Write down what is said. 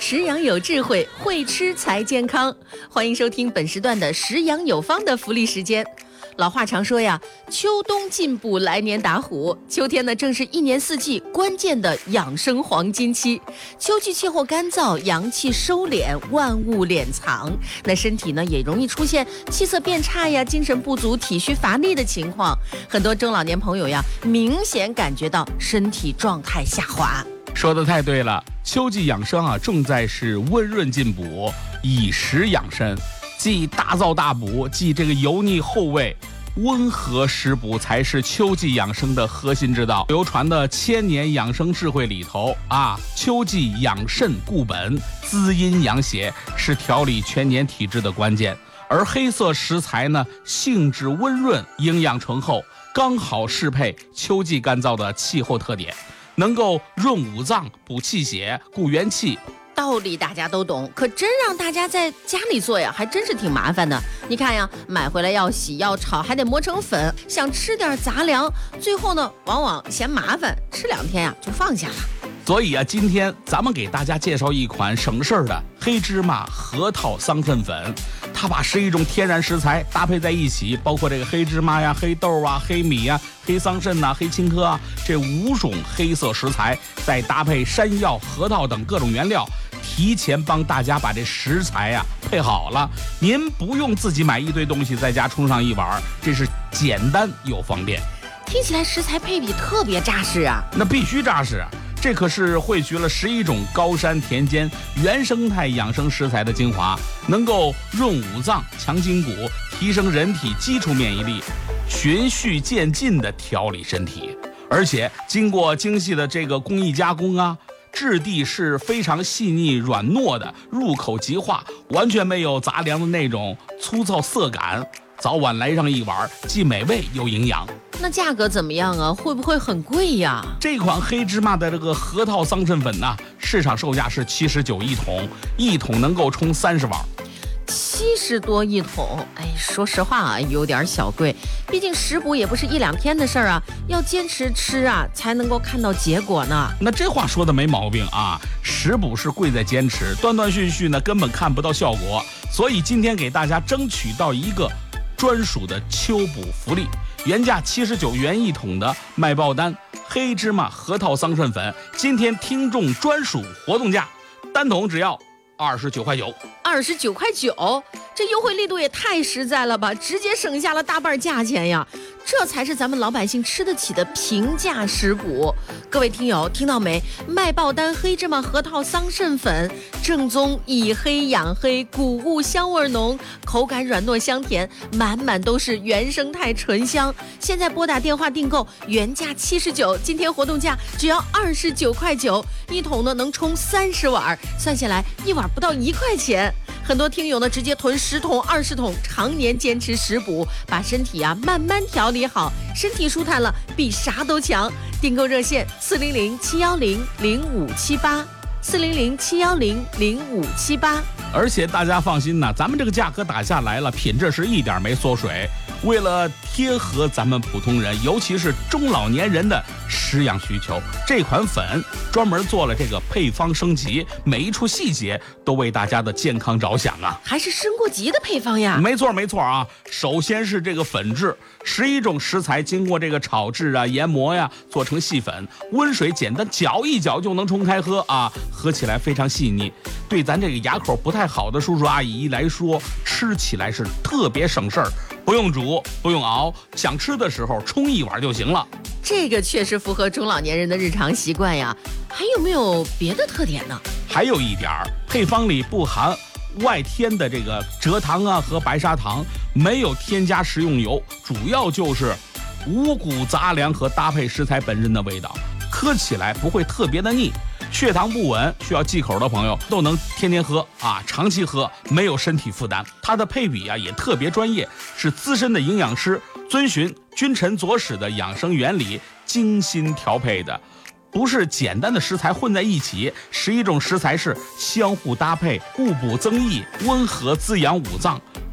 食养有智慧，会吃才健康。欢迎收听本时段的食养有方的福利时间。老话常说呀，秋冬进补，来年打虎。秋天呢，正是一年四季关键的养生黄金期。秋季气候干燥，阳气收敛，万物敛藏，那身体呢也容易出现气色变差呀、精神不足、体虚乏力的情况。很多中老年朋友呀，明显感觉到身体状态下滑。 说得太对了，秋季养生啊，重在是温润进补，以食养身，既大燥大补，既这个油腻厚味，温和食补才是秋季养生的核心之道。流传的千年养生智慧里头啊，秋季养肾固本，滋阴养血，是调理全年体质的关键。而黑色食材呢，性质温润，营养醇厚，刚好适配秋季干燥的气候特点，能够润五脏、补气血、固元气。 道理大家都懂，可真让大家在家里做呀，还真是挺麻烦的。你看呀，买回来要洗要炒，还得磨成粉，想吃点杂粮，最后呢，往往嫌麻烦，吃2天呀就放下了。 所以啊，今天咱们给大家介绍一款省事儿的黑芝麻核桃桑葚粉。它把11种天然食材搭配在一起，包括这个黑芝麻呀、黑豆啊、黑米呀、黑桑葚呐、黑青稞啊，这5种黑色食材，再搭配山药、核桃等各种原料，提前帮大家把这食材呀配好了。您不用自己买一堆东西在家冲上一碗，这是简单又方便。 听起来食材配比特别扎实啊！ 那必须扎实啊！这可是汇聚了11种高山田间原生态养生食材的精华，能够润五脏、强筋骨，提升人体基础免疫力，循序渐进地调理身体。而且经过精细的这个工艺加工啊，质地是非常细腻软糯的，入口即化，完全没有杂粮的那种粗糙涩感。早晚来上一碗，既美味又营养。 那价格怎么样啊？会不会很贵呀？ 这款黑芝麻的这个核桃桑葚粉呢，市场售价是79一桶，一桶能够冲30碗。 70多一桶，哎，说实话啊，有点小贵。毕竟食补也不是1-2天的事儿啊，要坚持吃啊，才能够看到结果呢。 那这话说的没毛病啊，食补是贵在坚持，断断续续呢根本看不到效果。所以今天给大家争取到一个专属的秋补福利，原价79元一桶的卖爆单黑芝麻核桃桑葚粉，今天听众专属活动价，单桶只要29块9。 29块9，这优惠力度也太实在了吧，直接省下了大半价钱呀！这才是咱们老百姓吃得起的平价食补。各位听友听到没？卖爆单黑芝麻核桃桑葚粉，正宗以黑养黑，谷物香味浓，口感软糯香甜，满满都是原生态醇香。现在拨打电话订购，原价79，今天活动价只要29块9，一桶呢能冲30碗，算下来一碗不到1块钱。很多听友呢直接囤10桶、20桶，常年坚持食补，把身体啊慢慢调理好，身体舒坦了，比啥都强。订购热线400-710-0578，400-710-0578。 而且大家放心呐，咱们这个价格打下来了，品质是一点没缩水。为了贴合咱们普通人，尤其是中老年人的食养需求，这款粉专门做了这个配方升级，每一处细节都为大家的健康着想啊！ 还是升过级的配方呀？ 没错没错啊！首先是这个粉质，11种食材经过这个炒制啊、研磨呀，做成细粉，温水简单搅一搅就能冲开喝啊，喝起来非常细腻。对咱这个牙口不太好的叔叔阿姨来说，吃起来是特别省事儿。不用煮，不用熬，想吃的时候冲一碗就行了。 这个确实符合中老年人的日常习惯呀。还有没有别的特点呢？ 还有一点，配方里不含外添的这个蔗糖啊和白砂糖，没有添加食用油，主要就是五谷杂粮和搭配食材本身的味道，喝起来不会特别的腻。血糖不稳需要忌口的朋友都能天天喝啊，长期喝，没有身体负担。它的配比啊也特别专业，是资深的营养师遵循君臣佐使的养生原理精心调配的，不是简单的食材混在一起，11种食材是相互搭配，互补增益，温和滋养五脏，